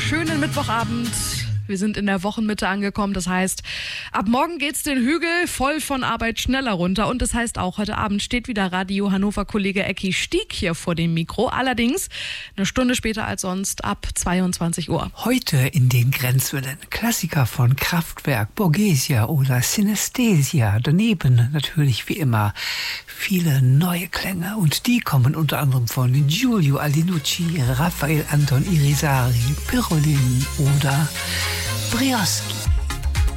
schönen Mittwochabend. Wir sind in der Wochenmitte angekommen. Das heißt, ab morgen geht's den Hügel voll von Arbeit schneller runter. Und das heißt auch, heute Abend steht wieder Radio Hannover-Kollege Ecki Stieg hier vor dem Mikro. Allerdings eine Stunde später als sonst, ab 22 Uhr. Heute in den Grenzwellen Klassiker von Kraftwerk, Borghesia oder Synesthesia. Daneben natürlich wie immer viele neue Klänge. Und die kommen unter anderem von Giulio Aldinucci, Raphael Anton Irisari, Pirolin oder Brioski.